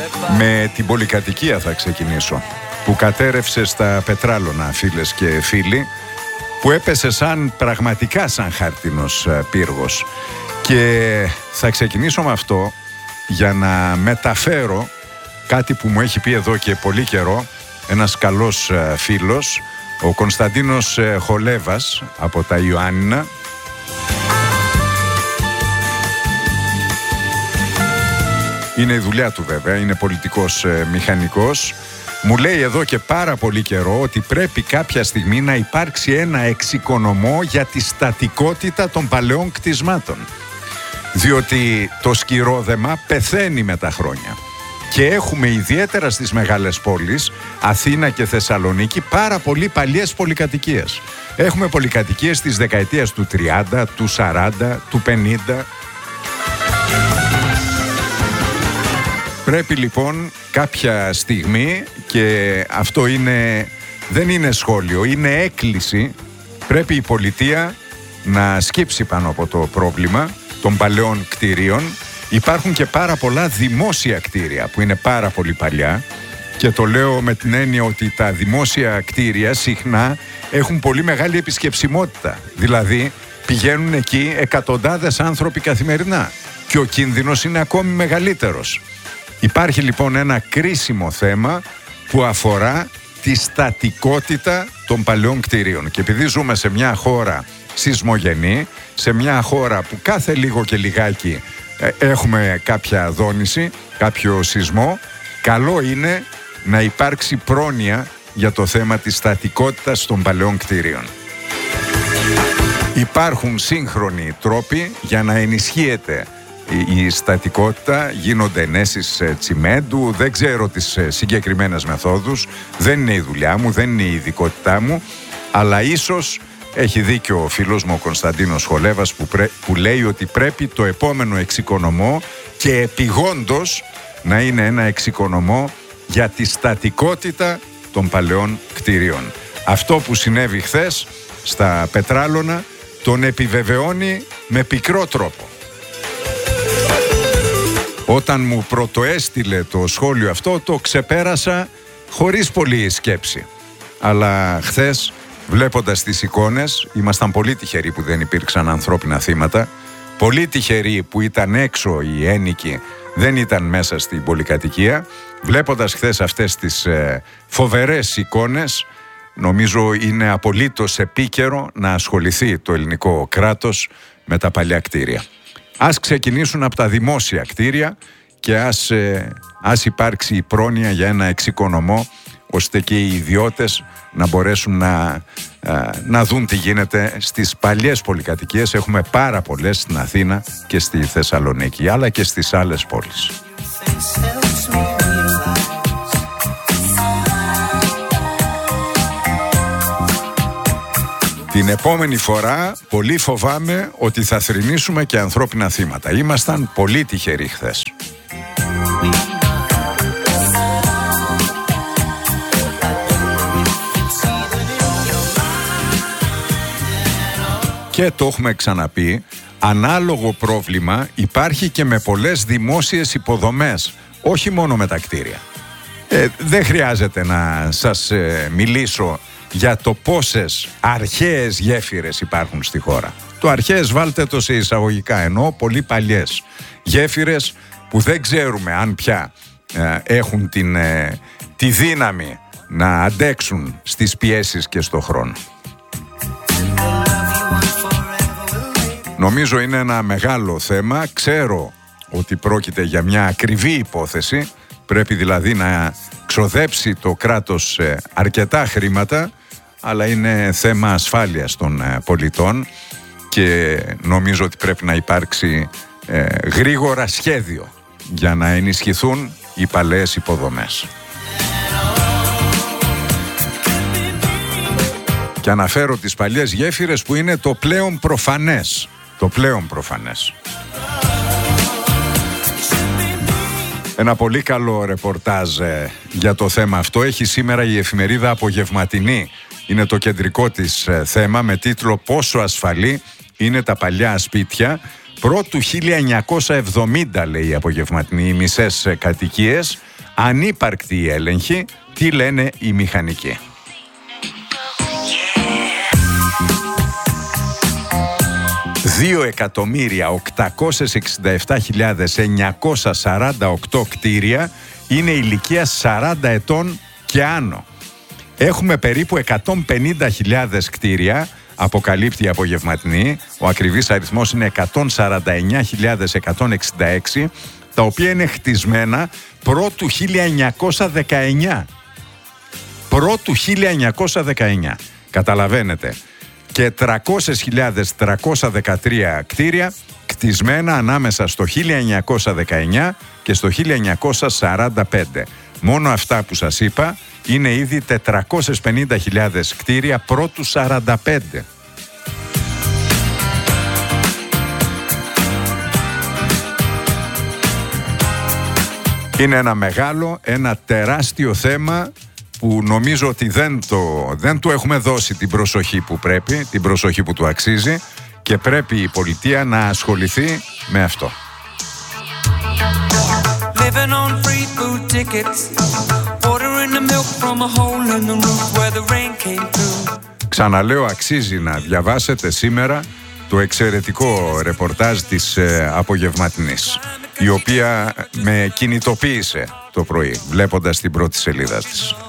Με την πολυκατοικία θα ξεκινήσω, που κατέρευσε στα Πετράλωνα, φίλες και φίλοι, που έπεσε πραγματικά σαν χάρτινος πύργος. Και θα ξεκινήσω με αυτό για να μεταφέρω κάτι που μου έχει πει εδώ και πολύ καιρό ένας καλός φίλος, ο Κωνσταντίνος Χολέβας από τα Ιωάννινα. Είναι η δουλειά του βέβαια, είναι πολιτικός μηχανικός. Μου λέει εδώ και πάρα πολύ καιρό ότι πρέπει κάποια στιγμή να υπάρξει ένα εξοικονομό για τη στατικότητα των παλαιών κτισμάτων. Διότι το σκυρόδεμα πεθαίνει με τα χρόνια. Και έχουμε ιδιαίτερα στις μεγάλες πόλεις, Αθήνα και Θεσσαλονίκη, πάρα πολύ παλιές πολυκατοικίες. Έχουμε πολυκατοικίες της δεκαετίας του 30, του 40, του 50. Πρέπει λοιπόν κάποια στιγμή, και αυτό δεν είναι σχόλιο, είναι έκκληση, πρέπει η πολιτεία να σκύψει πάνω από το πρόβλημα των παλαιών κτηρίων. Υπάρχουν και πάρα πολλά δημόσια κτίρια που είναι πάρα πολύ παλιά, και το λέω με την έννοια ότι τα δημόσια κτίρια συχνά έχουν πολύ μεγάλη επισκεψιμότητα. Δηλαδή πηγαίνουν εκεί εκατοντάδες άνθρωποι καθημερινά και ο κίνδυνος είναι ακόμη μεγαλύτερος. Υπάρχει λοιπόν ένα κρίσιμο θέμα που αφορά τη στατικότητα των παλαιών κτηρίων. Και επειδή ζούμε σε μια χώρα σεισμογενή, σε μια χώρα που κάθε λίγο και λιγάκι έχουμε κάποια δόνηση, κάποιο σεισμό, καλό είναι να υπάρξει πρόνοια για το θέμα της στατικότητας των παλαιών κτηρίων. Υπάρχουν σύγχρονοι τρόποι για να ενισχύεται η στατικότητα, γίνονται ενέσεις τσιμέντου, δεν ξέρω τις συγκεκριμένες μεθόδους, δεν είναι η δουλειά μου, δεν είναι η ειδικότητά μου, αλλά ίσως έχει δίκιο ο φίλος μου ο Κωνσταντίνος Χολέβας που λέει ότι πρέπει το επόμενο εξοικονομό και επιγόντως να είναι ένα εξοικονομό για τη στατικότητα των παλαιών κτηρίων. Αυτό που συνέβη χθες στα Πετράλωνα τον επιβεβαιώνει με πικρό τρόπο. Όταν μου πρωτοέστειλε το σχόλιο αυτό, το ξεπέρασα χωρίς πολλή σκέψη. Αλλά χθες, βλέποντας τις εικόνες, ήμασταν πολύ τυχεροί που δεν υπήρξαν ανθρώπινα θύματα, πολύ τυχεροί που ήταν έξω οι ένοικοι, δεν ήταν μέσα στην πολυκατοικία. Βλέποντας χθες αυτές τις φοβερές εικόνες, νομίζω είναι απολύτως επίκαιρο να ασχοληθεί το ελληνικό κράτος με τα παλιά κτίρια. Ας ξεκινήσουν από τα δημόσια κτίρια και ας υπάρξει η πρόνοια για ένα εξοικονομό, ώστε και οι ιδιώτες να μπορέσουν να δουν τι γίνεται στις παλιές πολυκατοικίες. Έχουμε πάρα πολλές στην Αθήνα και στη Θεσσαλονίκη, αλλά και στις άλλες πόλεις. Την επόμενη φορά πολύ φοβάμαι ότι θα θρηνήσουμε και ανθρώπινα θύματα. Ήμασταν πολύ τυχεροί χθες. Και το έχουμε ξαναπεί, ανάλογο πρόβλημα υπάρχει και με πολλές δημόσιες υποδομές, όχι μόνο με τα κτίρια. Δεν χρειάζεται να σας μιλήσω για το πόσες αρχαίες γέφυρες υπάρχουν στη χώρα. Το αρχαίες βάλτε το σε εισαγωγικά, εννοώ πολύ παλιές γέφυρες που δεν ξέρουμε αν πια έχουν τη δύναμη να αντέξουν στις πιέσεις και στο χρόνο. Νομίζω είναι ένα μεγάλο θέμα. Ξέρω ότι πρόκειται για μια ακριβή υπόθεση. Πρέπει δηλαδή να ξοδέψει το κράτος αρκετά χρήματα, αλλά είναι θέμα ασφάλειας των πολιτών και νομίζω ότι πρέπει να υπάρξει γρήγορα σχέδιο για να ενισχυθούν οι παλαιές υποδομές. Και αναφέρω τις παλιές γέφυρες που είναι το πλέον προφανές. Το πλέον προφανές. Ένα πολύ καλό ρεπορτάζ για το θέμα αυτό έχει σήμερα η εφημερίδα Απογευματινή. Είναι το κεντρικό της θέμα με τίτλο «Πόσο ασφαλή είναι τα παλιά σπίτια». Πρώτου 1970 λέει η Απογευματινή, οι μισές κατοικίες ανύπαρκτη η έλεγχη. Τι λένε οι μηχανικοί? 2.867.948 κτίρια είναι ηλικία 40 ετών και άνω. Έχουμε περίπου 150.000 κτίρια, αποκαλύπτει η Απογευματινή. Ο ακριβής αριθμός είναι 149.166, τα οποία είναι χτισμένα πρώτου 1919. Πρώτου 1919. Καταλαβαίνετε. Και 300.313 κτίρια κτισμένα ανάμεσα στο 1919 και στο 1945. Μόνο αυτά που σας είπα είναι ήδη 450.000 κτίρια πρώτου 45. Είναι ένα μεγάλο, ένα τεράστιο θέμα που νομίζω ότι δεν του έχουμε δώσει την προσοχή που πρέπει, την προσοχή που του αξίζει, και πρέπει η πολιτεία να ασχοληθεί με αυτό. Ξαναλέω, αξίζει να διαβάσετε σήμερα το εξαιρετικό ρεπορτάζ της Απογευματινής, η οποία με κινητοποίησε το πρωί βλέποντας την πρώτη σελίδα της.